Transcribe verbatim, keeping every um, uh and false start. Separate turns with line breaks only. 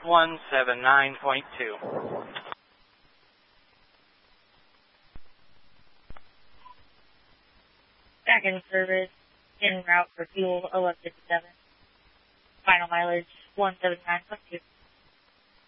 one seven nine point two.
Back in service, en route for fuel oh one fifty-seven. Final mileage one seven nine point two.